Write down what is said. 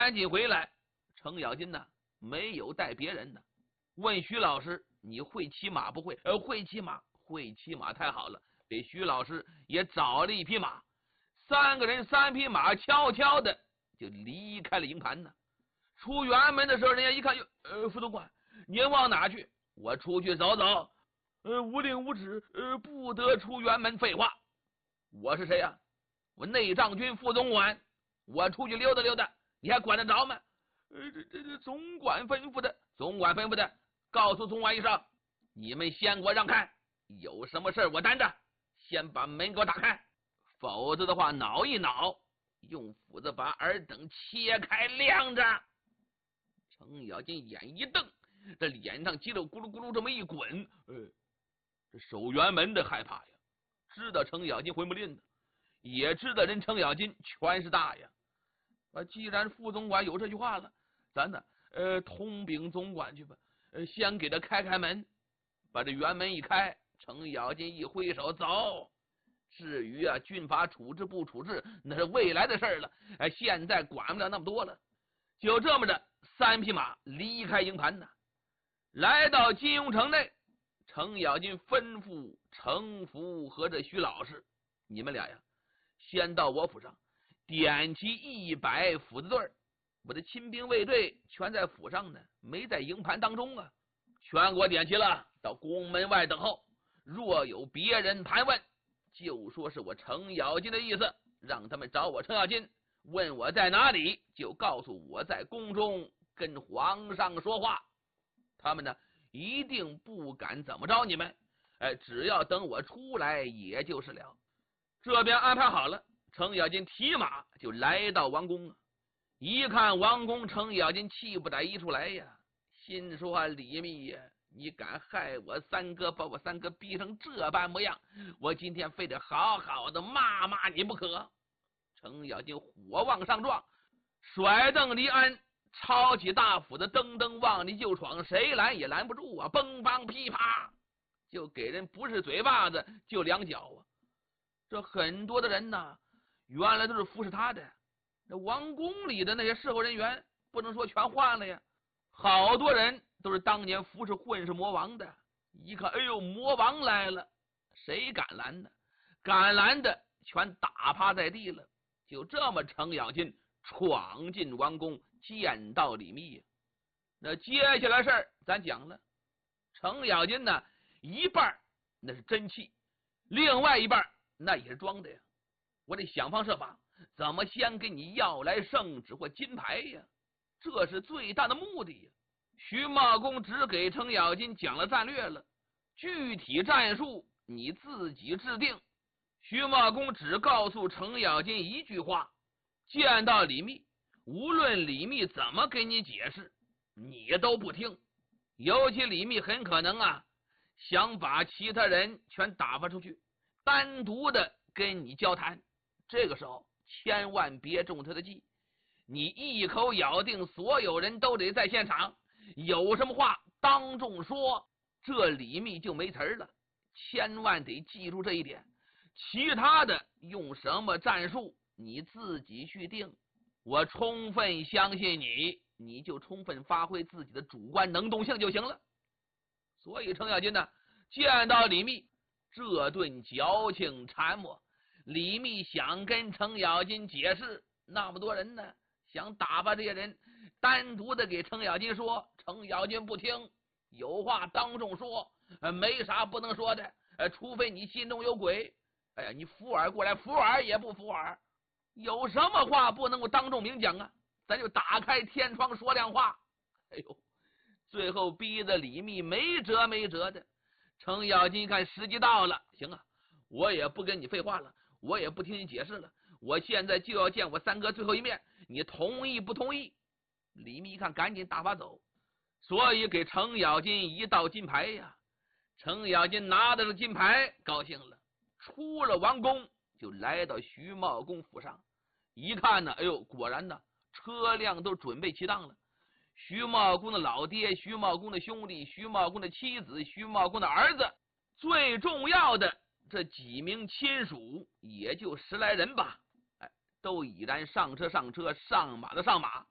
赶紧回来，程咬金呢没有带别人的，问徐老师：“你会骑马不会？”会骑马，会骑马，太好了！给徐老师也找了一匹马，三个人三匹马，悄悄的就离开了营盘呢。出辕门的时候，人家一看，副总管，您往哪去？我出去走走。无令无旨，不得出辕门。废话，我是谁呀？我内帐军副总管，我出去溜达溜达，你还管得着吗？这总管吩咐的，总管吩咐的，告诉总管一声，你们先给我让开，有什么事我担着，先把门给我打开，否则的话，挠一挠，用斧子把耳等切开晾着。程咬金眼一瞪，这脸上肌肉咕噜咕噜这么一滚，这守辕门的害怕呀，知道程咬金混不吝的，也知道人程咬金权势大呀。既然副总管有这句话了，咱呢通禀总管去吧，先给他开开门，把这辕门一开，程咬金一挥手走。至于军法处置不处置，那是未来的事了，现在管不了那么多了。就这么着，三匹马离开营盘呢，来到金庸城内。程咬金吩咐程福和这徐老师，你们俩呀，先到我府上点齐100斧子队，我的亲兵卫队全在府上呢，没在营盘当中啊，全给我点齐了，到宫门外等候。若有别人盘问，就说是我程咬金的意思，让他们找我程咬金，问我在哪里，就告诉我在宫中跟皇上说话。他们呢一定不敢怎么着你们，只要等我出来也就是了。这边安排好了，程咬金提马就来到王宫。一看王宫，程咬金气不打一处来呀，心说李密呀，你敢害我三哥，把我三哥逼成这般模样，我今天非得好好的骂骂你不可。程咬金火往上撞，甩蹬离鞍，抄起大斧子，噔噔往里就闯，谁拦也拦不住啊！嘣梆噼啪，就给人不是嘴巴子就两脚啊！这很多的人呢，原来都是服侍他的，这王宫里的那些侍候人员不能说全换了呀，好多人都是当年服侍混世魔王的，一看，哎呦，魔王来了，谁敢拦呢？敢拦的全打趴在地了。就这么，程咬金闯进王宫，见到李密。那接下来事儿咱讲了，程咬金呢，一半那是真气，另外一半那也是装的呀。我得想方设法，怎么先给你要来圣旨或金牌呀？这是最大的目的呀。徐茂公只给程咬金讲了战略了，具体战术你自己制定。徐茂公只告诉程咬金一句话：见到李密，无论李密怎么给你解释，你都不听。尤其李密很可能想把其他人全打发出去，单独的跟你交谈。这个时候千万别中他的计，你一口咬定所有人都得在现场，有什么话当众说，这李密就没词儿了。千万得记住这一点。其他的用什么战术你自己去定，我充分相信你，你就充分发挥自己的主观能动性就行了。所以程咬金呢，见到李密，这顿矫情缠磨，李密想跟程咬金解释，那么多人呢，想打发这些人，单独的给程咬金说，程咬金不听，有话当众说，没啥不能说的，除非你心中有鬼。哎呀，你扶耳过来，扶耳也不扶耳，有什么话不能够当众明讲啊？咱就打开天窗说亮话。哎呦，最后逼得李密没辙没辙的。程咬金看时机到了，行啊，我也不跟你废话了，我也不听你解释了，我现在就要见我三哥最后一面，你同意不同意？李密一看，赶紧打发走，所以给程咬金一道金牌呀。程咬金拿着金牌，高兴了。出了王宫，就来到徐茂公府上，一看呢，哎呦，果然呢，车辆都准备齐当了。徐茂公的老爹、徐茂公的兄弟、徐茂公的妻子、徐茂公的儿子，最重要的这几名亲属，也就10来人吧，都已然上车，上马的上马，